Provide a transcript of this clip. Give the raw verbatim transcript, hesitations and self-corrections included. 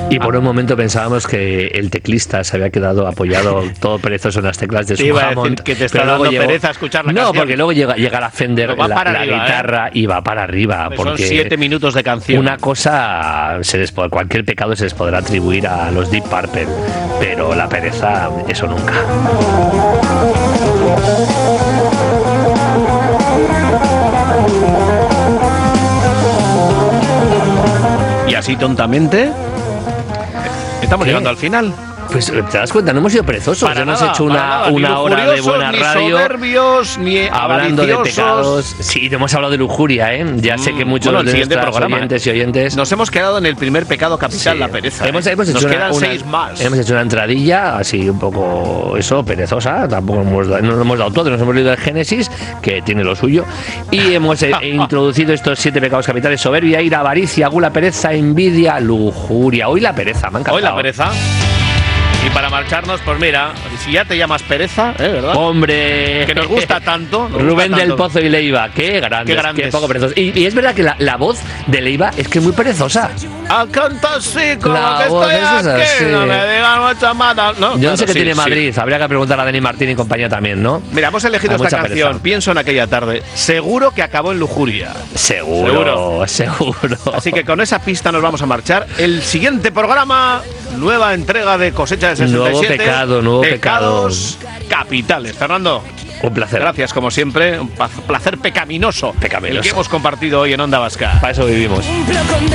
Y por un momento pensábamos que el teclista se había quedado apoyado todo perezoso en las teclas de te su iba Hammond. A decir que te está dando llegó... pereza escuchar la no, canción. No, porque luego llega, llega la Fender, la, la arriba, guitarra, ¿eh? y va para arriba. Son porque siete minutos de canción. Una cosa, se les, cualquier pecado se les podrá atribuir a los Deep Purple, pero la pereza, eso nunca. Y así tontamente estamos ¿Qué? llegando al final. Pues te das cuenta, no hemos sido perezosos, Para ya hemos nada, hecho una, nada, una hora de buena ni radio. Soberbios, ni hablando de avariciosos. pecados. Sí, hemos hablado de lujuria, ¿eh? Ya mm, sé que muchos bueno, de nuestros programa, oyentes y oyentes. Nos hemos quedado en el primer pecado capital, sí. la pereza. Hemos, ¿eh? hemos hecho Nos una, quedan una, seis más. Hemos hecho una entradilla así un poco, eso, perezosa. Tampoco hemos, no nos hemos dado todo, nos hemos leído el Génesis, que tiene lo suyo. Y hemos eh, introducido estos siete pecados capitales: soberbia, ira, avaricia, gula, pereza, envidia, lujuria. Hoy la pereza, me ha encantado. Hoy la pereza. Y para marcharnos, pues mira, si ya te llamas pereza, ¿eh? ¿Verdad? ¡Hombre! Que nos gusta tanto. Nos Rubén gusta del tanto. Pozo y Leiva, qué grandes, qué, grandes. qué poco perezosos. Y, y es verdad que la, la voz de Leiva es que es muy perezosa. A cantar así, como la que voz estoy es aquí, así. no me digan muchas matas. No, Yo claro, no sé qué sí, tiene sí. Madrid, habría que preguntar a Dani Martín y compañía también, ¿no? Mira, hemos elegido Hay esta mucha canción, pereza. pienso en aquella tarde. Seguro que acabó en lujuria. Seguro, seguro. seguro. Así que con esa pista nos vamos a marchar. El siguiente programa, nueva entrega de Cosecha de sesenta y siete. Nuevo pecado, nuevo Pecados capitales. Fernando, un placer. Gracias, como siempre. Un placer pecaminoso. Pecaminoso. El que hemos compartido hoy en Onda Vasca. Para eso vivimos.